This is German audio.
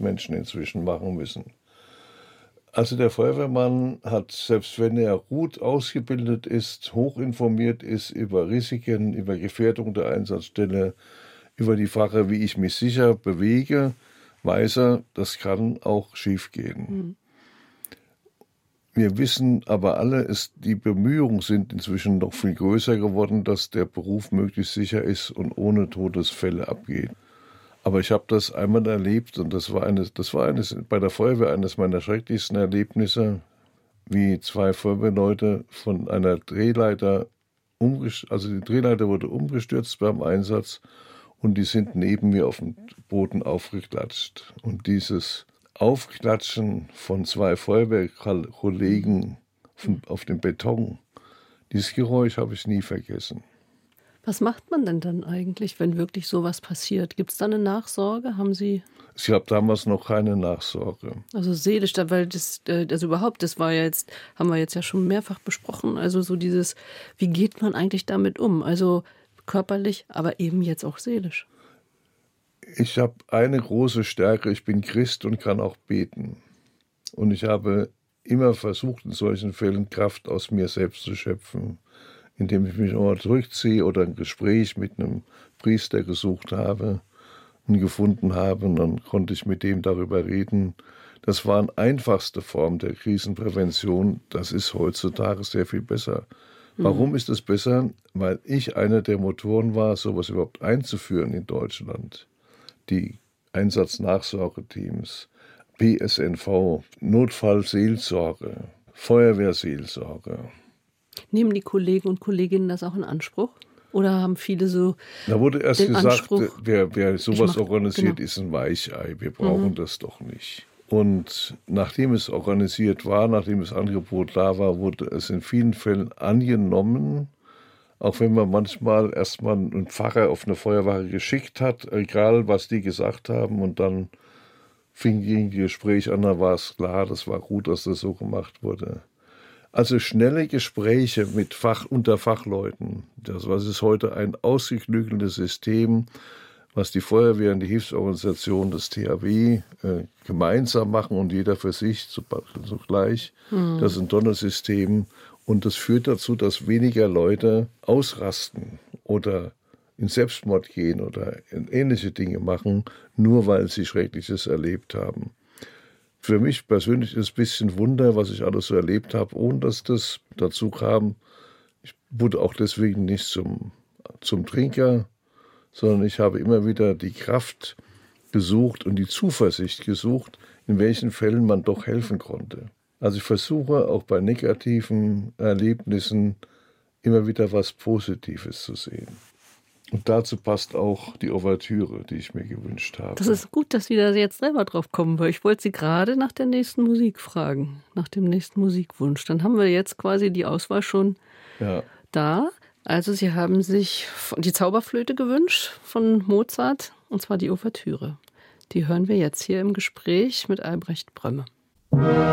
Menschen inzwischen machen müssen. Also der Feuerwehrmann hat, selbst wenn er gut ausgebildet ist, hochinformiert ist über Risiken, über Gefährdung der Einsatzstelle, über die Frage, wie ich mich sicher bewege, weiß er, das kann auch schiefgehen. Wir wissen aber alle, die Bemühungen sind inzwischen noch viel größer geworden, dass der Beruf möglichst sicher ist und ohne Todesfälle abgeht. Aber ich habe das einmal erlebt und das war bei der Feuerwehr eines meiner schrecklichsten Erlebnisse, wie 2 Feuerwehrleute von einer Drehleiter also die Drehleiter wurde umgestürzt beim Einsatz und die sind neben mir auf dem Boden aufgeklatscht. Und dieses Aufklatschen von 2 Feuerwehrkollegen auf dem Beton, dieses Geräusch habe ich nie vergessen. Was macht man denn dann eigentlich, wenn wirklich sowas passiert? Gibt es da eine Nachsorge? Es gab damals noch keine Nachsorge. Also seelisch, weil das war ja jetzt, haben wir jetzt ja schon mehrfach besprochen, also so dieses, wie geht man eigentlich damit um? Also körperlich, aber eben jetzt auch seelisch. Ich habe eine große Stärke, ich bin Christ und kann auch beten. Und ich habe immer versucht, in solchen Fällen Kraft aus mir selbst zu schöpfen, indem ich mich auch mal zurückziehe oder ein Gespräch mit einem Priester gesucht habe und gefunden habe. Und dann konnte ich mit dem darüber reden. Das war eine einfachste Form der Krisenprävention. Das ist heutzutage sehr viel besser. Warum ist es besser? Weil ich einer der Motoren war, sowas überhaupt einzuführen in Deutschland. Die Einsatznachsorgeteams, BSNV, Notfallseelsorge, Feuerwehrseelsorge. Nehmen die Kollegen und Kolleginnen das auch in Anspruch? Oder haben viele so Da wurde erst gesagt, Anspruch, wer sowas organisiert, ist ein Weichei. Wir brauchen das doch nicht. Und nachdem es organisiert war, nachdem das Angebot da war, wurde es in vielen Fällen angenommen, auch wenn man manchmal erstmal einen Pfarrer auf eine Feuerwache geschickt hat, egal was die gesagt haben, und dann ging die Gespräche an, da war es klar, das war gut, dass das so gemacht wurde. Also schnelle Gespräche unter Fachleuten, das ist heute ein ausgeklügeltes System, was die Feuerwehr und die Hilfsorganisation des THW gemeinsam machen und jeder für sich zugleich. Das ist ein tolles System und das führt dazu, dass weniger Leute ausrasten oder in Selbstmord gehen oder ähnliche Dinge machen, nur weil sie Schreckliches erlebt haben. Für mich persönlich ist es ein bisschen Wunder, was ich alles so erlebt habe, ohne dass das dazu kam. Ich wurde auch deswegen nicht zum Trinker, sondern ich habe immer wieder die Kraft gesucht und die Zuversicht gesucht, in welchen Fällen man doch helfen konnte. Also ich versuche auch bei negativen Erlebnissen immer wieder was Positives zu sehen. Und dazu passt auch die Ouvertüre, die ich mir gewünscht habe. Das ist gut, dass Sie da jetzt selber drauf kommen, weil ich wollte Sie gerade nach der nächsten Musik fragen, nach dem nächsten Musikwunsch. Dann haben wir jetzt quasi die Auswahl schon da. Also Sie haben sich die Zauberflöte gewünscht von Mozart, und zwar die Ouvertüre. Die hören wir jetzt hier im Gespräch mit Albrecht Brömme.